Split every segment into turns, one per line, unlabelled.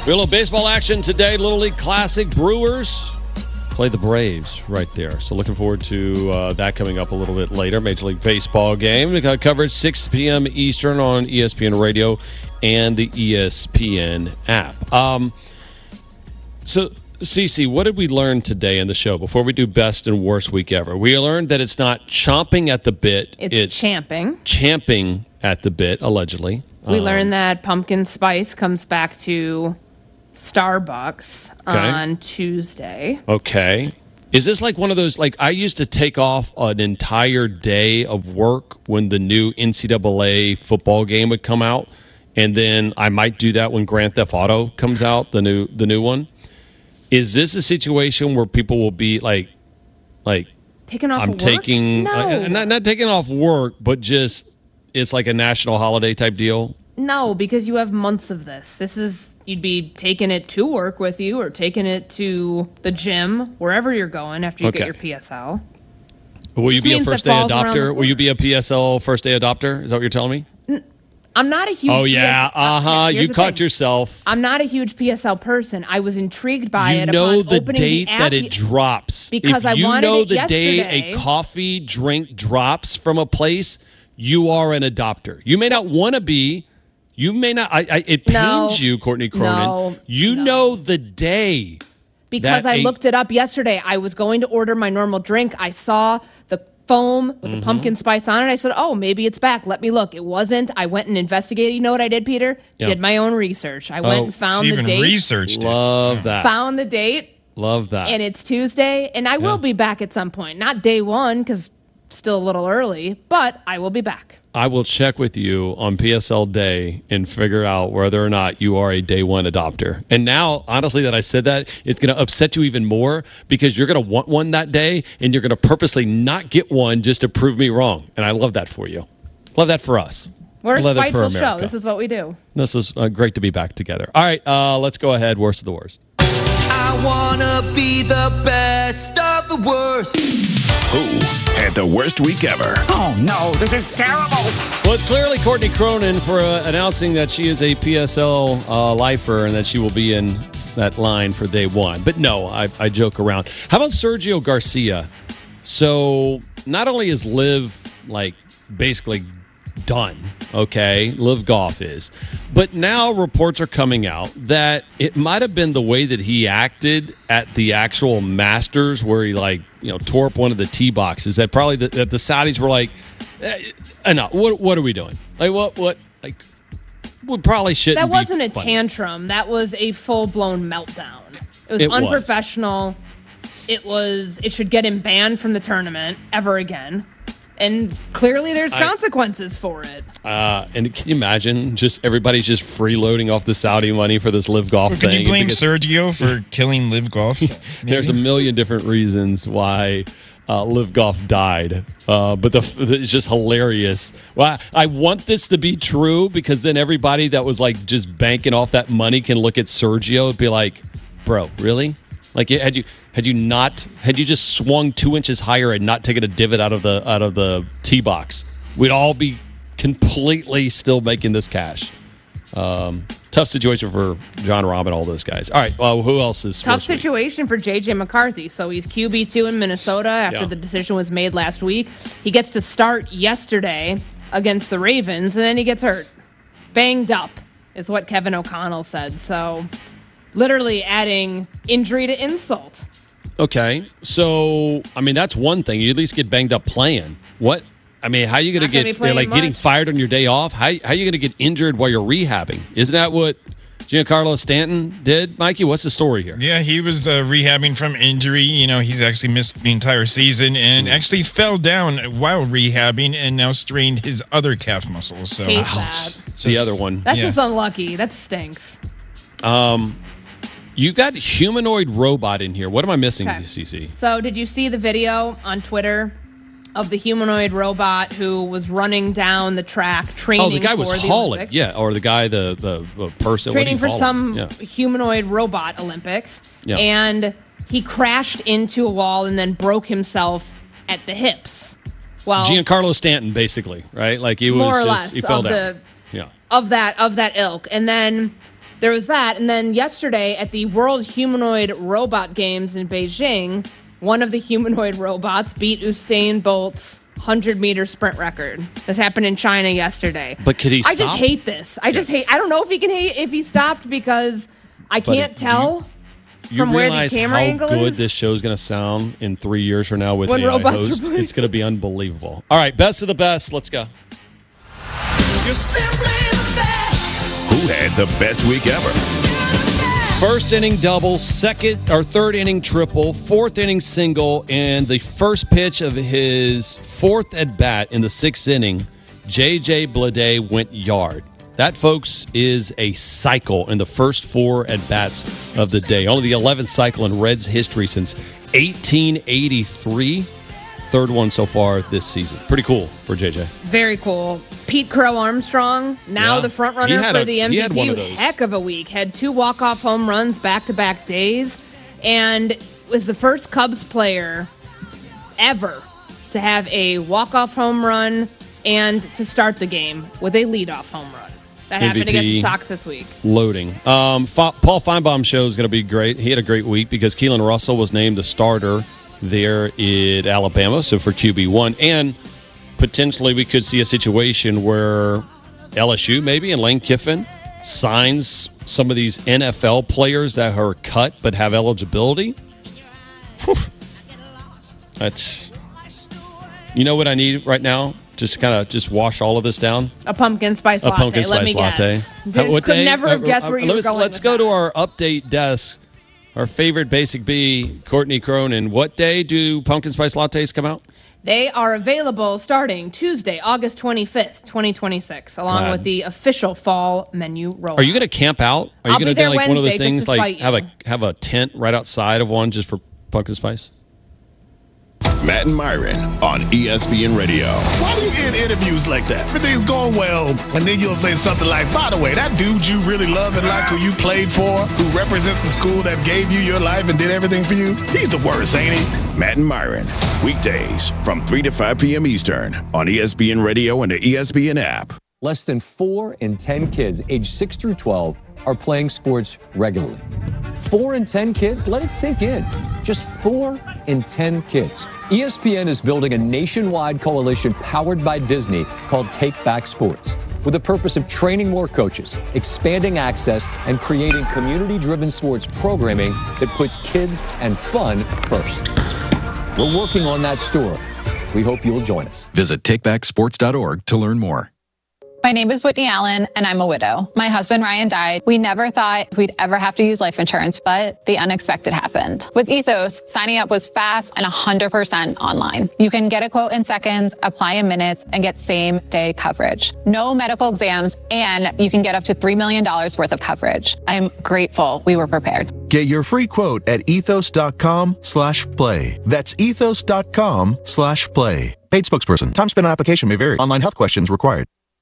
We have a little baseball action today. Little League Classic. Brewers play the Braves right there. So looking forward to that coming up a little bit later. Major League Baseball game. We got coverage 6 p.m. Eastern on ESPN Radio and the ESPN app. So, Cece, what did we learn today in the show before we do best and worst week ever? We learned that it's not chomping at the bit.
It's champing.
Champing at the bit, allegedly.
We learned that pumpkin spice comes back to Starbucks on Tuesday.
Okay. Is this like one of those, like I used to take off an entire day of work when the new NCAA football game would come out, and then I might do that when Grand Theft Auto comes out, the new one. Is this a situation where people will be like
taking off
I'm
work?
taking
No.
not taking off work, but just it's like a national holiday type deal?
No, because you have months of this. You'd be taking it to work with you or taking it to the gym, wherever you're going after you get your PSL.
Will you be a
means
first
that
day
falls around
adopter?
the
Will you be a PSL first day adopter? Is that what you're telling me?
I'm not a huge
Oh, yeah.
here's
You
the
caught
thing.
yourself.
I'm not a huge PSL person. I was intrigued by
You
it
know
upon
the
opening
date
the app.
that it drops.
Because
if
I
you
wanted
know
it
the day
yesterday.
a coffee drink drops from a place, you are an adopter. You may not want to be. You may not. It pains you, Courtney Cronin.
No,
you know the day.
Because I looked it up yesterday. I was going to order my normal drink. I saw the foam with the pumpkin spice on it. I said, oh, maybe it's back. Let me look. It wasn't. I went and investigated. You know what I did, Peter?
Yeah.
Did my own research. I went and found
She
the
even
date.
researched it.
Love that.
Found the date.
Love that.
And it's Tuesday. And I will be back at some point. Not day one, because still a little early. But I will be back.
I will check with you on PSL day and figure out whether or not you are a day one adopter. And now, honestly, that I said that, it's going to upset you even more because you're going to want one that day and you're going to purposely not get one just to prove me wrong. And I love that for you. Love that for us.
We're a
love that for
spiteful show.
America.
This is what we do.
This is great to be back together. All right, let's go ahead. Worst of the worst.
I wanna be the best of the worst.
Who had the worst week ever?
Oh no, this is terrible.
Well, it's clearly Courtney Cronin for announcing that she is a PSL lifer and that she will be in that line for day one. But no, I joke around. How about Sergio Garcia? So not only is Liv basically done, okay, Liv Golf is, but now reports are coming out that it might have been the way that he acted at the actual Masters where he tore up one of the tee boxes that probably that the Saudis were like, enough, what are we doing? We probably shouldn't.
That wasn't a
funny.
tantrum. That was a full-blown meltdown. It was unprofessional. It should get him banned from the tournament ever again. And clearly there's consequences for it.
And can you imagine just everybody's just freeloading off the Saudi money for this Live Golf
So
thing?
can you blame Sergio for killing Live Golf?
There's a million different reasons why Live Golf died. But it's just hilarious. Well, I want this to be true because then everybody that was just banking off that money can look at Sergio and be like, bro, really? Had you just swung 2 inches higher and not taken a divot out of the tee box, we'd all be completely still making this cash. Tough situation for John Rahm and all those guys. All right, who else is
Tough situation for J.J. McCarthy. So he's QB2 in Minnesota after the decision was made last week. He gets to start yesterday against the Ravens, and then he gets hurt. Banged up is what Kevin O'Connell said. So literally adding injury to insult.
Okay, so that's one thing. You at least get banged up playing. What? How are you going to get getting fired on your day off? How are you going to get injured while you're rehabbing? Isn't that what Giancarlo Stanton did, Mikey? What's the story here?
Yeah, he was rehabbing from injury. He's actually missed the entire season and actually fell down while rehabbing and now strained his other calf muscle. So
Hate that.
The other one.
That's just unlucky. That stinks.
You got humanoid robot in here. What am I missing, CC?
So did you see the video on Twitter of the humanoid robot who was running down the track training?
Oh, the guy was hauling.
Olympics?
Yeah, or the guy, the person.
Training for some humanoid robot Olympics.
Yeah.
And he crashed into a wall and then broke himself at the hips. Well,
Giancarlo Stanton, basically, right? He was
more or
just,
less
he fell down.
of that ilk. And then there was that. And then yesterday at the World Humanoid Robot Games in Beijing, one of the humanoid robots beat Usain Bolt's 100-meter sprint record. This happened in China yesterday.
But could he stop?
I just hate this. I don't know if he stopped because I can't tell from where the camera angle is.
You realize how good this show's going to sound in 3 years from now with
when
AI
robots
host?
Are
it's going to be unbelievable. All right, best of the best. Let's go.
You're simply the best.
Who had the best week ever?
First inning double, second or third inning triple, fourth inning single, and the first pitch of his fourth at bat in the sixth inning, J.J. Bleday went yard. That, folks, is a cycle in the first four at bats of the day. Only the 11th cycle in Reds history since 1883. Third one so far this season. Pretty cool for JJ.
Very cool. Pete Crow Armstrong, now the front runner for the MVP. Heck of a week. Had 2 walk-off home runs back-to-back days, and was the first Cubs player ever to have a walk-off home run and to start the game with a leadoff home run. That happened against the Sox this week.
Loading. Paul Feinbaum show is going to be great. He had a great week because Keelan Russell was named the starter there in Alabama, so for QB1. And potentially we could see a situation where LSU maybe and Lane Kiffin signs some of these NFL players that are cut but have eligibility. Whew. That's, you know what I need right now? Just kind of just wash all of this down.
A pumpkin spice latte.
A pumpkin spice latte.
Could never have guessed where you were going.
Let's go to our update desk. Our favorite Basic Bee, Courtney Cronin. What day do pumpkin spice lattes come out?
They are available starting Tuesday, August 25th, 2026, along with the official fall menu rollout.
Are you going to camp out? Are you going to do like one of those things, like have a tent right outside of one just for pumpkin spice?
Matt and Myron on ESPN Radio.
Why do you end interviews like that? Everything's going well, and then you'll say something like, by the way, that dude you really love and like, who you played for, who represents the school that gave you your life and did everything for you, he's the worst, ain't he?
Matt and Myron, weekdays from 3 to 5 p.m. Eastern on ESPN Radio and the ESPN app.
Less than 4 in 10 kids aged 6 through 12 are playing sports regularly. 4 in 10 kids? Let it sink in. Just 4 in 10 kids. ESPN is building a nationwide coalition powered by Disney called Take Back Sports, with the purpose of training more coaches, expanding access, and creating community-driven sports programming that puts kids and fun first. We're working on that story. We hope you'll join us.
Visit takebacksports.org to learn more.
My name is Whitney Allen, and I'm a widow. My husband, Ryan, died. We never thought we'd ever have to use life insurance, but the unexpected happened. With Ethos, signing up was fast and 100% online. You can get a quote in seconds, apply in minutes, and get same-day coverage. No medical exams, and you can get up to $3 million worth of coverage. I'm grateful we were prepared.
Get your free quote at ethos.com/play. That's ethos.com/play. Paid spokesperson. Time spent on application may vary. Online health questions required.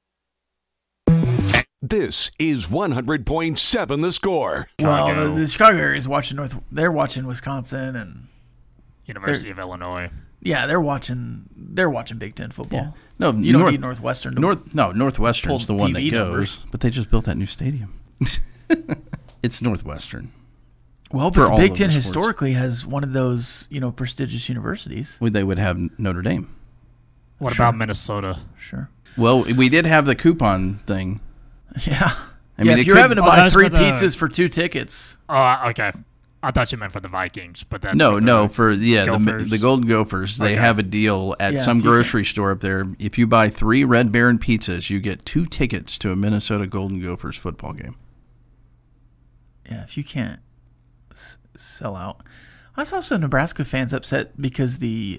This is 100.7 The Score.
Well, the Chicago area is watching they're watching Wisconsin and
University of Illinois.
Yeah, they're watching Big Ten football.
Yeah. No,
you don't need Northwestern.
Northwestern's the one that goes,
numbers.
but they just built that new stadium. It's Northwestern.
Well, but the Big Ten historically has one of those, prestigious universities.
They would have Notre Dame.
What about Minnesota?
Sure.
Well, we did have the coupon thing.
Yeah. I mean, if you're having to buy 3 pizzas for 2 tickets.
Oh, okay. I thought you meant for the Vikings, but that's
for the Golden Gophers. They have a deal at some grocery store up there. If you buy 3 Red Baron pizzas, you get 2 tickets to a Minnesota Golden Gophers football game.
Yeah, if you can't sell out. I saw some Nebraska fans upset because the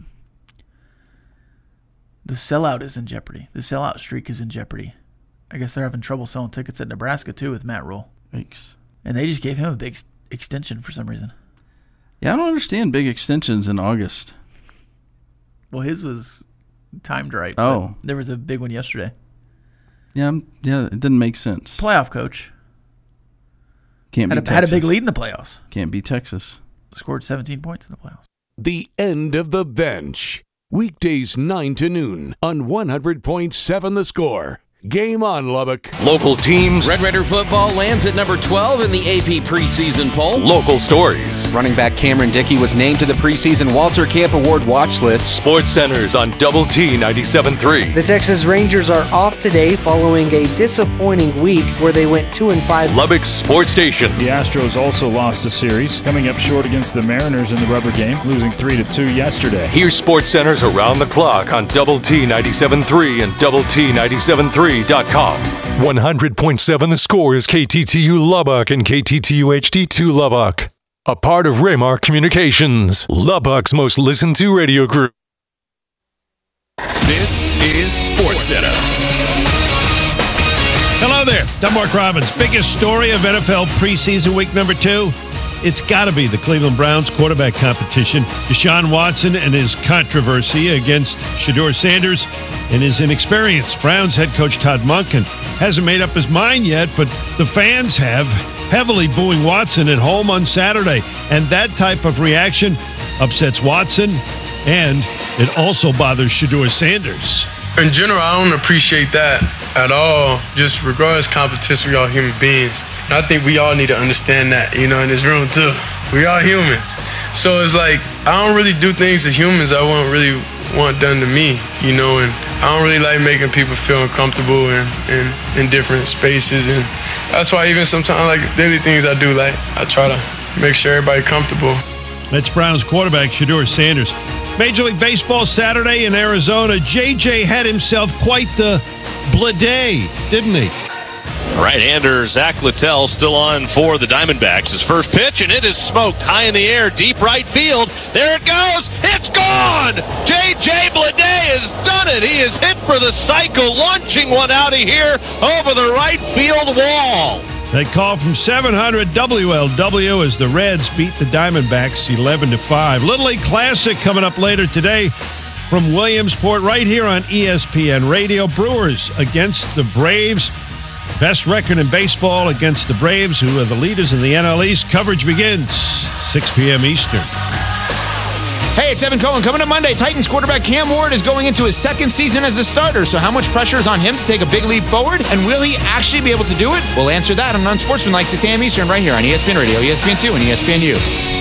sellout is in jeopardy. The sellout streak is in jeopardy. I guess they're having trouble selling tickets at Nebraska, too, with Matt Rule.
Thanks.
And they just gave him a big extension for some reason.
Yeah, I don't understand big extensions in August.
Well, his was timed right.
Oh.
There was a big one yesterday.
Yeah, it didn't make sense.
Playoff coach.
Can't be Texas.
Had a big lead in the playoffs.
Can't be Texas.
Scored 17 points in the playoffs.
The End of the Bench. Weekdays 9 to noon on 100.7 The Score. Game on, Lubbock.
Local teams.
Red Raider football lands at number 12 in the AP preseason poll.
Local stories.
Running back Cameron Dickey was named to the preseason Walter Camp Award watch list.
Sports Centers on Double T 97.3.
The Texas Rangers are off today following a disappointing week where they went 2-5.
Lubbock's sports station.
The Astros also lost the series, coming up short against the Mariners in the rubber game, losing 3-2 yesterday.
Here's Sports Centers around the clock on Double T 97.3 and Double T 97.3.com.
100.7 The Score is KTTU Lubbock and KTTU HD2 Lubbock. A part of Raymar Communications, Lubbock's most listened to radio group.
This is Sports Center.
Hello there. I'm Mark Robbins. Biggest story of NFL preseason week number 2. It's got to be the Cleveland Browns quarterback competition. Deshaun Watson and his controversy against Shedeur Sanders and his inexperience. Browns head coach Todd Monken hasn't made up his mind yet, but the fans have, heavily booing Watson at home on Saturday. And that type of reaction upsets Watson, and it also bothers Shedeur Sanders.
In general, I don't appreciate that at all. Just regardless of competition, we're all human beings. And I think we all need to understand that, in this room too. We are humans. So it's like, I don't really do things to humans I wouldn't really want done to me, and I don't really like making people feel uncomfortable in different spaces. And that's why even sometimes, like daily things I do, like I try to make sure everybody comfortable.
That's Browns quarterback Shedeur Sanders. Major League Baseball Saturday in Arizona. JJ had himself quite the day, didn't he?
Right-hander Zach Littell still on for the Diamondbacks. His first pitch, and it is smoked high in the air, deep right field. There it goes. It's gone. J.J. Bleday has done it. He is hit for the cycle, launching one out of here over the right field wall.
That call from 700 WLW as the Reds beat the Diamondbacks 11-5. Little League Classic coming up later today from Williamsport right here on ESPN Radio. Brewers against the Braves. Best record in baseball against the Braves, who are the leaders in the NL East. Coverage begins 6 p.m. Eastern.
Hey, it's Evan Cohen. Coming up Monday, Titans quarterback Cam Ward is going into his second season as a starter. So how much pressure is on him to take a big leap forward? And will he actually be able to do it? We'll answer that on Unsportsmanlike 6 a.m. Eastern right here on ESPN Radio, ESPN2, and ESPNU.